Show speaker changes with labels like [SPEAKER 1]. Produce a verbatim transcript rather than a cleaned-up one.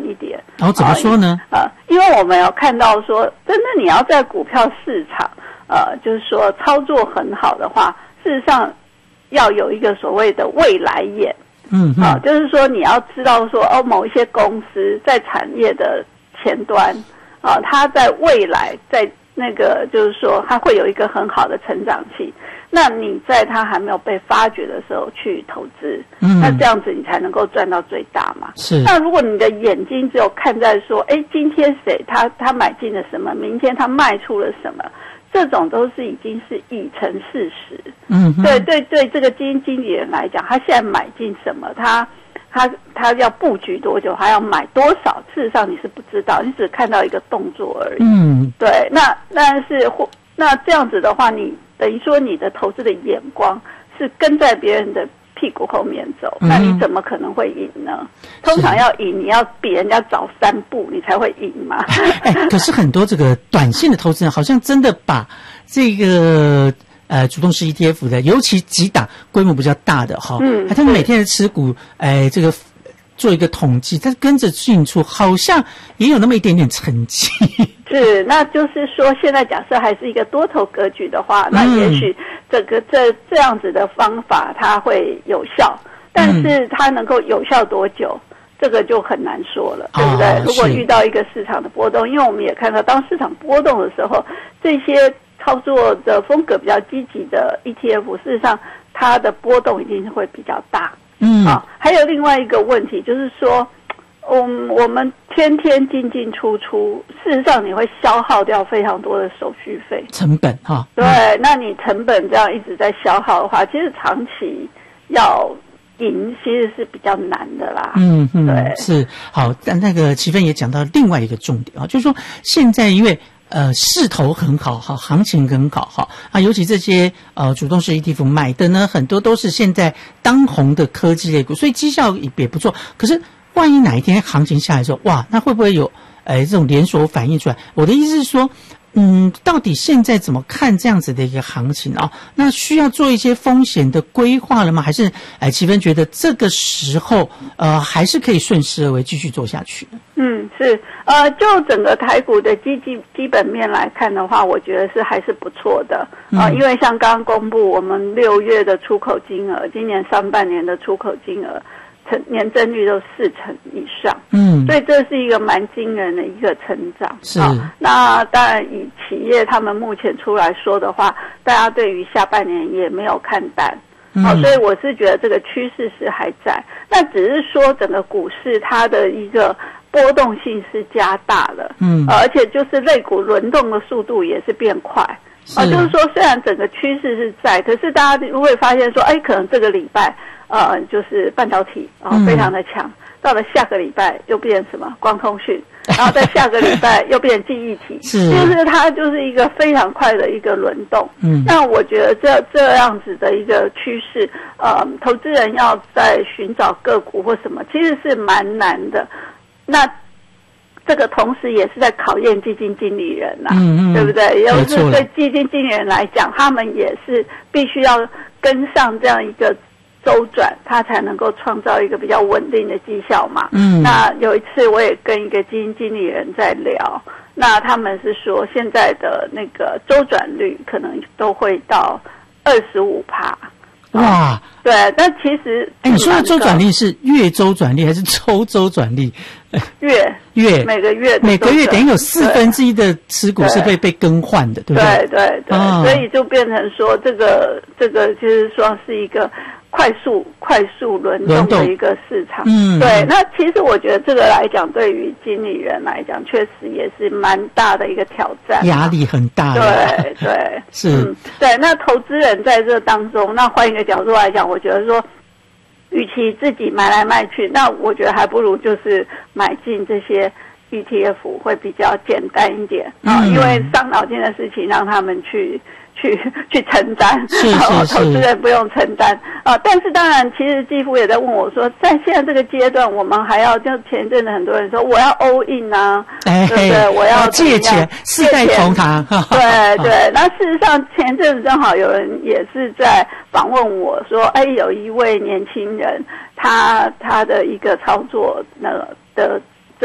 [SPEAKER 1] 一点。
[SPEAKER 2] 然后怎么说呢？
[SPEAKER 1] 呃，因为我们有看到说，真的你要在股票市场，呃，就是说操作很好的话，事实上要有一个所谓的未来眼。
[SPEAKER 2] 嗯嗯、
[SPEAKER 1] 啊，就是说你要知道说，哦，某一些公司在产业的前端，啊，它在未来在那个就是说它会有一个很好的成长期。那你在它还没有被发掘的时候去投资，嗯，那这样子你才能够赚到最大嘛。
[SPEAKER 2] 是。
[SPEAKER 1] 那如果你的眼睛只有看在说，哎，今天谁他他买进了什么，明天他卖出了什么，这种都是已经是已成事实。嗯，对对对，这个基金经理人来讲，他现在买进什么，他他他要布局多久，他要买多少，事实上你是不知道，你只看到一个动作而已。嗯，对。那但是或那这样子的话，你等于说你的投资的眼光是跟在别人的屁股后面走，嗯、那你怎么可能会赢呢？通常要赢，你要比人家早三步，你才会赢嘛。
[SPEAKER 2] 哎，可是很多这个短线的投资人好像真的把这个呃主动式 E T F 的，尤其几档规模比较大的哈，嗯，他们每天的持股，哎，这个做一个统计，他跟着进出，好像也有那么一点点成绩。
[SPEAKER 1] 是，那就是说，现在假设还是一个多头格局的话，那也许这个这这样子的方法它会有效，但是它能够有效多久，这个就很难说了，对不对？哦、如果遇到一个市场的波动，因为我们也看到，当市场波动的时候，这些操作的风格比较积极的 E T F， 事实上它的波动一定会比较大。嗯，啊，还有另外一个问题就是说。嗯，我们天天进进出出，事实上你会消耗掉非常多的手续费
[SPEAKER 2] 成本哈。
[SPEAKER 1] 对，嗯、那你成本这样一直在消耗的话，其实长期要赢其实是比较难的啦。嗯嗯，对，
[SPEAKER 2] 是好。但那个奇芬也讲到另外一个重点啊，就是说现在因为呃势头很好哈，行情很好哈啊，尤其这些呃主动式 E T F 买的呢，很多都是现在当红的科技类股，所以绩效也不错。可是万一哪一天行情下来的时候，哇，那会不会有呃这种连锁反应出来？我的意思是说，嗯，到底现在怎么看这样子的一个行情啊？那需要做一些风险的规划了吗？还是哎，奇芬觉得这个时候呃还是可以顺势而为继续做下去？
[SPEAKER 1] 嗯，是呃，就整个台股的基基基本面来看的话，我觉得是还是不错的啊、呃嗯，因为像刚刚公布我们六月的出口金额，今年上半年的出口金额。年增率都四成以上，嗯，所以这是一个蛮惊人的一个成长。是、啊，那当然以企业他们目前出来说的话，大家对于下半年也没有看淡，好、嗯啊，所以我是觉得这个趋势是还在，那只是说整个股市它的一个波动性是加大了，嗯、啊，而且就是类股轮动的速度也是变快。啊，就是说，虽然整个趋势是在，可是大家会发现说，哎，可能这个礼拜，呃，就是半导体啊、呃、非常的强、嗯，到了下个礼拜又变什么光通讯，然后在下个礼拜又变记忆体，是，就是它就是一个非常快的一个轮动。嗯，那我觉得这这样子的一个趋势，呃，投资人要在寻找个股或什么，其实是蛮难的。那这个同时也是在考验基金经理人啦、啊嗯嗯，对不对？尤其是对基金经理人来讲，他们也是必须要跟上这样一个周转，他才能够创造一个比较稳定的绩效嘛。嗯，那有一次我也跟一个基金经理人在聊，那他们是说现在的那个周转率可能都会到二十五趴。
[SPEAKER 2] 哇，
[SPEAKER 1] 对，但其实
[SPEAKER 2] 哎，你说的周转率是月周转率还是周周转率？
[SPEAKER 1] 月
[SPEAKER 2] 月
[SPEAKER 1] 每个月
[SPEAKER 2] 每个月等于有四分之一的持股是被被更换的，对不对？
[SPEAKER 1] 对对对、哦，所以就变成说这个这个就是说是一个快速快速轮动的一个市场。嗯，对。那其实我觉得这个来讲，对于经理人来讲，确实也是蛮大的一个挑战，
[SPEAKER 2] 压力很大。
[SPEAKER 1] 对对，
[SPEAKER 2] 是、
[SPEAKER 1] 嗯。对，那投资人在这当中，那换一个角度来讲，我觉得说。与其自己买来卖去，那我觉得还不如就是买进这些 E T F 会比较简单一点啊、嗯，因为伤脑筋的事情让他们去去去承担，
[SPEAKER 2] 是是是，
[SPEAKER 1] 投资人不用承担啊。但是当然，其实继父也在问我说，在现在这个阶段，我们还要就前一阵子很多人说我要 all in 啊，哎、对不对？我要
[SPEAKER 2] 借钱，世代同堂。
[SPEAKER 1] 对对，那事实上前一阵子正好有人也是在访问我说，哎，有一位年轻人，他他的一个操作那的